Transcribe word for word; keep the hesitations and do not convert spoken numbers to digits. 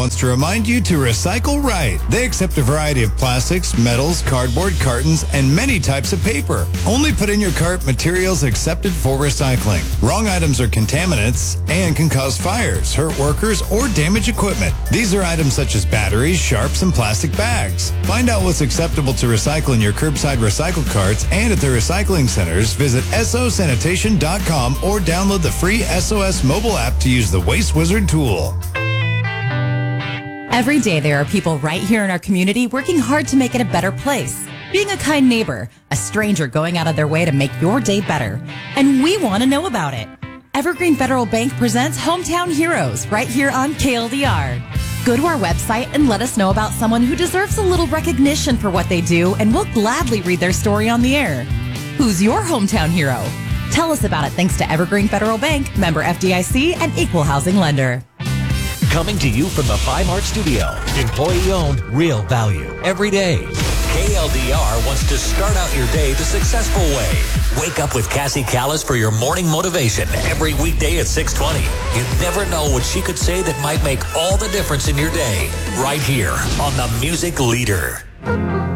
wants to remind you to recycle right. They accept a variety of plastics, metals, cardboard, cartons, and many types of paper. Only put in your cart materials accepted for recycling. Wrong items are contaminants and can cause fires, hurt workers, or damage equipment. These are items such as batteries, sharps, and plastic bags. Find out what's acceptable to recycle in your curbside recycle carts and at the recycling centers. Visit S O sanitation dot com or download the free S O S mobile app to use the Waste Wizard tool. Every day there are people right here in our community working hard to make it a better place. Being a kind neighbor, a stranger going out of their way to make your day better. And we want to know about it. Evergreen Federal Bank presents Hometown Heroes right here on K L D R. Go to our website and let us know about someone who deserves a little recognition for what they do, and we'll gladly read their story on the air. Who's your hometown hero? Tell us about it thanks to Evergreen Federal Bank, member F D I C, and equal housing lender. Coming to you from the Five Mart Studio. Employee-owned, real value, every day. K L D R wants to start out your day the successful way. Wake up with Cassie Callis for your morning motivation every weekday at six twenty. You never know what she could say that might make all the difference in your day. Right here on The Music Leader.